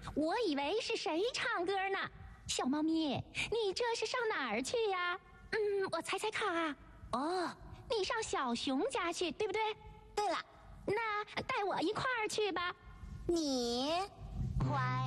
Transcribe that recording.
我以为是谁唱歌呢。小猫咪，你这是上哪儿去呀？我猜猜看啊。哦，你上小熊家去，对不对？ 对了， 那带我一块儿去吧。 你快